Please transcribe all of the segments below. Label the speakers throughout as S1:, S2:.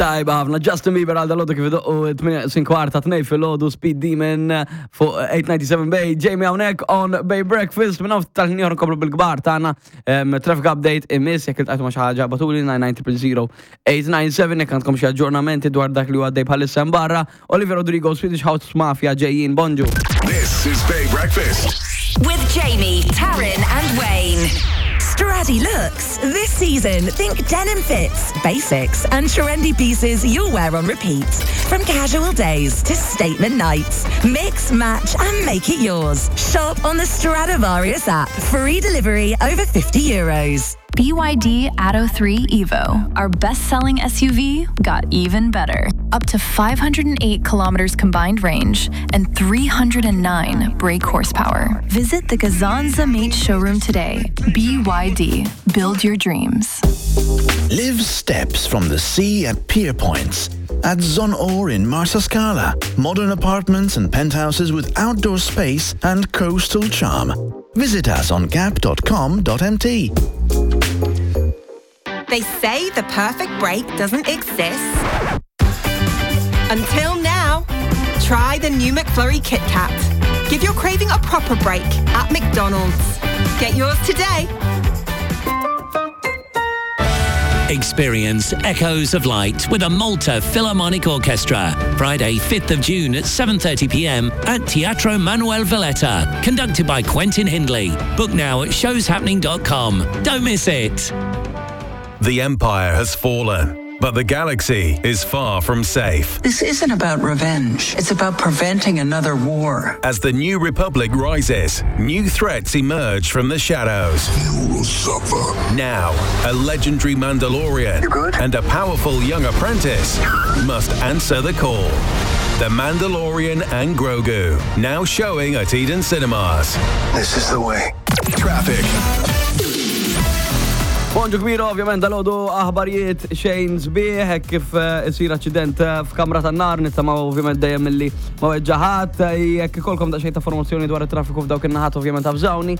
S1: Tajba ħafna, Justin Bieber għal dal-ħodu kif idoqqu 8 kwarta 2 fil-ħodu, Speed Demon fuq 897 Bay, Jamie hawnhekk on Bay Breakfast, minnaw tal-ħniħor nkomplu bil-gbar tagħna. Traffic update imiss, jekk il-tqajtu ma xi ħaġa batuli 9900897 jekk għandkom xi aġġornamenti dwar dak li huwa għaddej bħalissa barra. Oliver Rodrigo, Swedish House Mafia ġejjin, bonġu.
S2: This is Bay Breakfast
S3: with Jamie, Taryn and Wayne. Strati looks. This season, think denim fits, basics, and trendy pieces you'll wear on repeat. From casual days to statement nights. Mix, match, and make it yours. Shop on the Stradivarius app. Free delivery over €50.
S4: BYD Atto 3 Evo, our best-selling SUV, got even better. Up to 508 kilometers combined range and 309 brake horsepower. Visit the Gazanza Mate showroom today. BYD, build your dreams.
S5: Live steps from the sea at Pier Points. At Zon-Or in Marsaskala. Modern apartments and penthouses with outdoor space and coastal charm. Visit us on gap.com.mt.
S6: They say the perfect break doesn't exist. Until now. Try the new McFlurry Kit Kat. Give your craving a proper break at McDonald's. Get yours today.
S7: Experience Echoes of Light with a Malta Philharmonic Orchestra. Friday, 5th of June at 7:30 p.m. at Teatro Manuel Valletta. Conducted by Quentin Hindley. Book now at showshappening.com. Don't miss it.
S2: The Empire has fallen, but the galaxy is far from safe.
S8: This isn't about revenge. It's about preventing another war.
S2: As the New Republic rises, new threats emerge from the shadows.
S9: You will suffer.
S2: Now, a legendary Mandalorian and a powerful young apprentice must answer the call. The Mandalorian and Grogu, now showing at Eden Cinemas.
S9: This is the way.
S2: Traffic.
S1: Bonġu kbir, ovvjament, dal-ħodu aħbarijiet xejn zbieħ, kif isir accident f'kamra tan-nar, nittama ovvjament dejjem milli ma weġġaħat, jekk ikolkom daqsxejn ta' informazzjoni dwar it-traffiku f'dawk in-naħat ovvjament avżawni,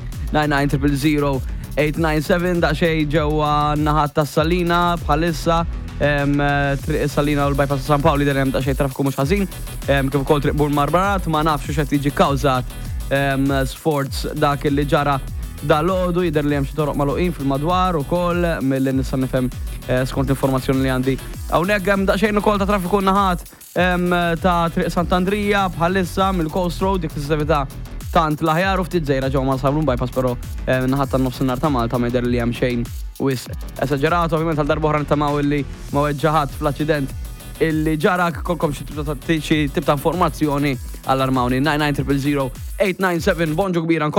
S1: 9900897 daqsxejn ġewwa n-naħat tas-Salina bħalissa, triq is-Salina u l-bypass ta' San Pawli dejjem daqsxejn traffiku mhux ħażin, kif ukoll triq Burmarbarat, ma nafx x'qed jiġi kkawżat sforz dak li ġara dal-ħodu, jider li hemm xi toroq magħluqin fil-madwar ukoll milli nista' nifhem skont l-informazzjoni li għandi. Hawnhekk hemm daqsxejn ukoll ta' traffiku naħat ta' triq Sant'Andrija bħalissa mill-Coast Road dik tista' tant l-aħjar u ftit żejra ġew ma sabru bypass però naħat tan-nofsinhar ta' Malta ma jidher li hemm xejn wis esaġerat, ovvjament għal darba oħra nittamaw illi ma weġġaħat fl-aċċident illi ġarak kolkom xi tip ta' informazzjoni allarmawni 9900897 bonġu kbira.